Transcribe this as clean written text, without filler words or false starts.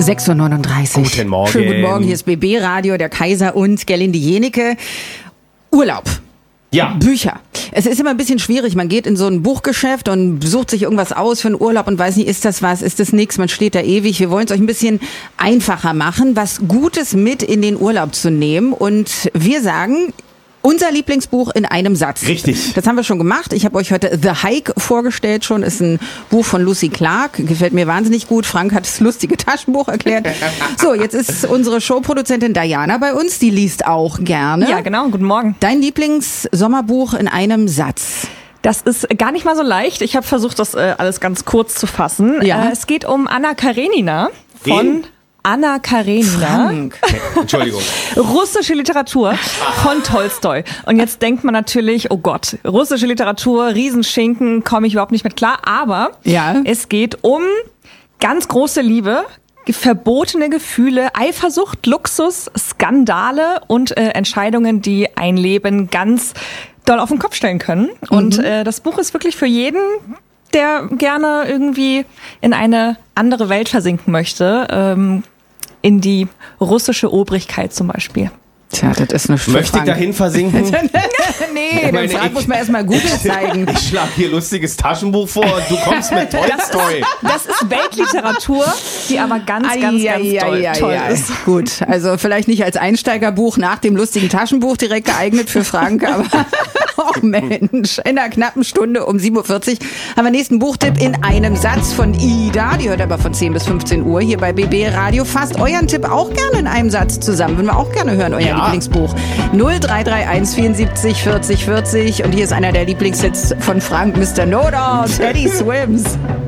6:39 Uhr. Guten Morgen. Schönen guten Morgen, hier ist BB Radio, der Kaiser und Gerlinde Jenike. Urlaub. Ja. Bücher. Es ist immer ein bisschen schwierig. Man geht in so ein Buchgeschäft und sucht sich irgendwas aus für einen Urlaub und weiß nicht, ist das was, ist das nix? Man steht da ewig. Wir wollen es euch ein bisschen einfacher machen, was Gutes mit in den Urlaub zu nehmen. Und wir sagen, unser Lieblingsbuch in einem Satz. Richtig. Das haben wir schon gemacht. Ich habe euch heute The Hike vorgestellt schon. Ist ein Buch von Lucy Clark. Gefällt mir wahnsinnig gut. Frank hat das lustige Taschenbuch erklärt. So, jetzt ist unsere Showproduzentin Diana bei uns. Die liest auch gerne. Ja, genau. Guten Morgen. Dein Lieblings-Sommerbuch in einem Satz. Das ist gar nicht mal so leicht. Ich habe versucht, das alles ganz kurz zu fassen. Ja. Es geht um Anna Karenina von... Wen? Anna Karenina. Frank. Entschuldigung. Russische Literatur von Tolstoi. Und jetzt denkt man natürlich, oh Gott, russische Literatur, Riesenschinken, komme ich überhaupt nicht mit klar. Aber Ja. es geht um ganz große Liebe, verbotene Gefühle, Eifersucht, Luxus, Skandale und Entscheidungen, die ein Leben ganz doll auf den Kopf stellen können. Und das Buch ist wirklich für jeden, der gerne irgendwie in eine andere Welt versinken möchte, in die russische Obrigkeit zum Beispiel. Tja, das ist eine Möchte ich dahin versinken? Nee, meine, den Frank muss man erstmal Google zeigen. Ich schlage hier lustiges Taschenbuch vor und du kommst mit Tolstoi. Das ist Weltliteratur, die aber ganz toll ist. Gut, also vielleicht nicht als Einsteigerbuch nach dem lustigen Taschenbuch direkt geeignet für Frank, aber oh Mensch, in einer knappen Stunde um 7:40 Uhr haben wir nächsten Buchtipp in einem Satz von Ida. Die hört aber von 10 bis 15 Uhr hier bei BB Radio. Fasst euren Tipp auch gerne in einem Satz zusammen. Würden wir auch gerne hören, euer Lieblingsbuch. 0331 74 40 40 und hier ist einer der Lieblingshits von Frank, Mr. No Doubt, Teddy Swims.